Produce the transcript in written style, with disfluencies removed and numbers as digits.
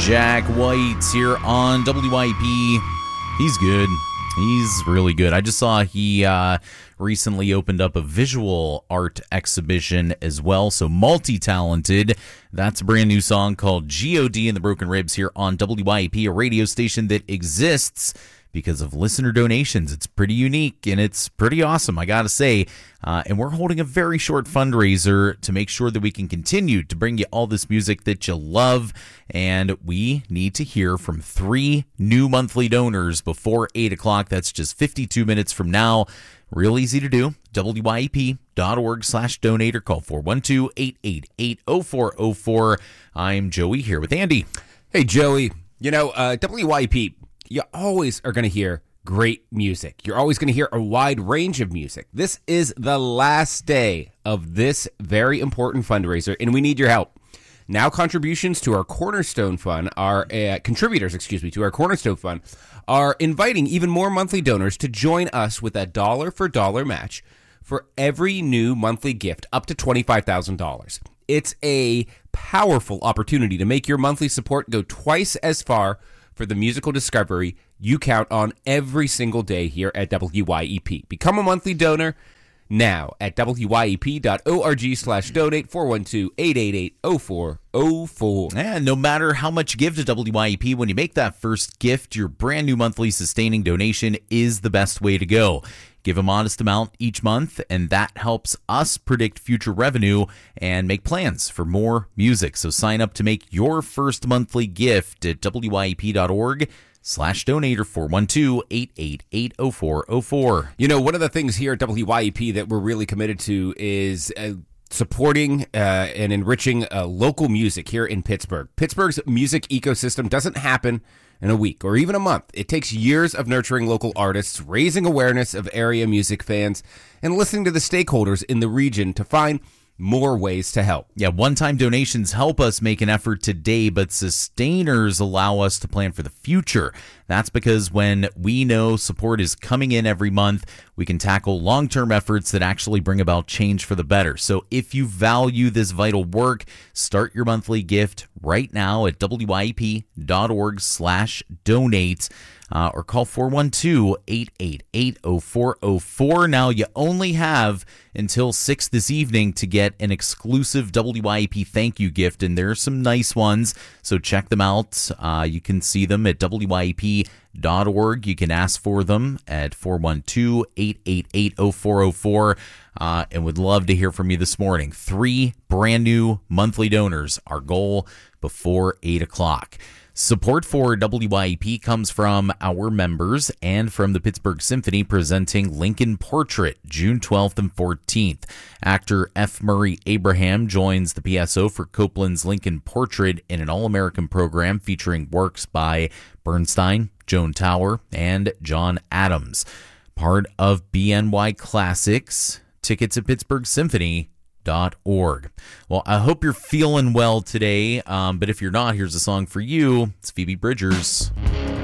Jack White here on WYP. He's good. He's really good. I just saw he recently opened up a visual art exhibition as well, so multi-talented. That's a brand new song called G.O.D. and the Broken Ribs here on WYP, a radio station that exists because of listener donations. It's pretty unique and it's pretty awesome, I gotta say. And we're holding a very short fundraiser to make sure that we can continue to bring you all this music that you love. And we need to hear from 3 new monthly donors before 8 o'clock. That's just 52 minutes from now. Real easy to do. WYEP.org/donate or call 412-888-0404. I'm Joey here with Andy. Hey, Joey. You know, WYP, you always are going to hear great music. You're always going to hear a wide range of music. This is the last day of this very important fundraiser, and we need your help. Now contributions to our Cornerstone Fund are contributors, to our Cornerstone Fund are inviting even more monthly donors to join us with a dollar for dollar match for every new monthly gift up to $25,000. It's a powerful opportunity to make your monthly support go twice as far for the musical discovery you count on every single day here at WYEP. Become a monthly donor now at WYEP.org/donate 412-888-0404. And no matter how much you give to WYEP, when you make that first gift, your brand new monthly sustaining donation is the best way to go. Give a modest amount each month, and that helps us predict future revenue and make plans for more music. So sign up to make your first monthly gift at WYEP.org/donate or 412-888-0404. You know, one of the things here at WYEP that we're really committed to is supporting and enriching local music here in Pittsburgh. Pittsburgh's music ecosystem doesn't happen in a week or even a month. It takes years of nurturing local artists, raising awareness of area music fans, and listening to the stakeholders in the region to find more ways to help. Yeah, one-time donations help us make an effort today, but sustainers allow us to plan for the future. That's because when we know support is coming in every month, we can tackle long-term efforts that actually bring about change for the better. So if you value this vital work, start your monthly gift right now at WYEP.org/donate. Or call 412-888-0404. Now, you only have until 6 this evening to get an exclusive WYEP thank you gift, and there are some nice ones, so check them out. You can see them at WYEP.org. You can ask for them at 412-888-0404, and would love to hear from you this morning. 3 brand new monthly donors, our goal before 8 o'clock. Support for WYEP comes from our members and from the Pittsburgh Symphony presenting Lincoln Portrait, June 12th and 14th. Actor F. Murray Abraham joins the PSO for Copeland's Lincoln Portrait in an all-American program featuring works by Bernstein, Joan Tower, and John Adams. Part of BNY Classics. Tickets at PittsburghSymphony.org. Well, I hope you're feeling well today, but if you're not, here's a song for you. It's Phoebe Bridgers.